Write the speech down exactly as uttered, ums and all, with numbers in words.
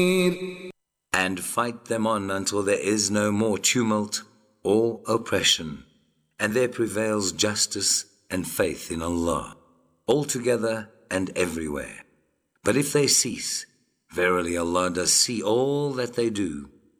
And fight them on until there is no more tumult or oppression, and there prevails justice and faith in Allah, altogether and everywhere. But if they cease, verily Allah does see all that they do.